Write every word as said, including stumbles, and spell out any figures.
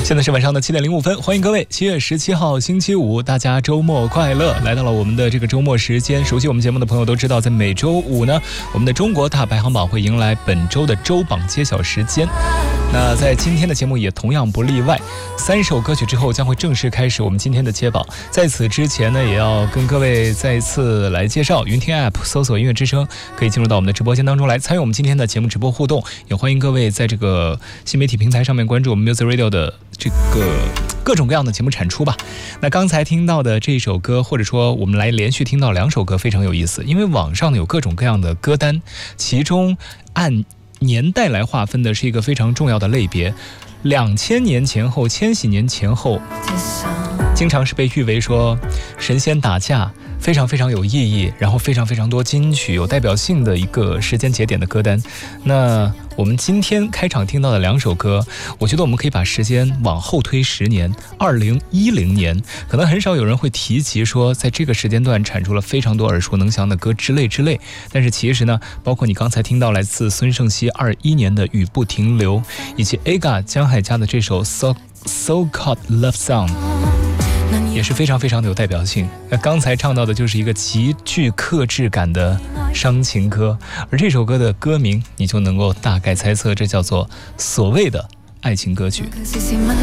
现在是晚上的七点零五分，欢迎各位，七月十七号星期五，大家周末快乐！来到了我们的这个周末时间，熟悉我们节目的朋友都知道，在每周五呢，我们的中国大排行榜会迎来本周的周榜揭晓时间。那在今天的节目也同样不例外，三首歌曲之后将会正式开始我们今天的揭榜。在此之前呢，也要跟各位再一次来介绍云听 App 搜索音乐之声，可以进入到我们的直播间当中来参与我们今天的节目直播互动，也欢迎各位在这个新媒体平台上面关注我们 Music Radio 的这个各种各样的节目产出吧。那刚才听到的这一首歌，或者说我们来连续听到两首歌非常有意思，因为网上呢有各种各样的歌单，其中按年代来划分的是一个非常重要的类别，两千年前后、千禧年前后，经常是被誉为说神仙打架，非常非常有意义，然后非常非常多金曲有代表性的一个时间节点的歌单。那我们今天开场听到的两首歌，我觉得我们可以把时间往后推十年，二零一零年，可能很少有人会提及说在这个时间段产出了非常多耳熟能详的歌之类之类。但是其实呢，包括你刚才听到来自孙盛希二一年的雨不停留，以及 A G A 江海佳的这首 So So Called Love Song，也是非常非常的有代表性。那刚才唱到的就是一个极具克制感的伤情歌，而这首歌的歌名你就能够大概猜测，这叫做所谓的爱情歌曲。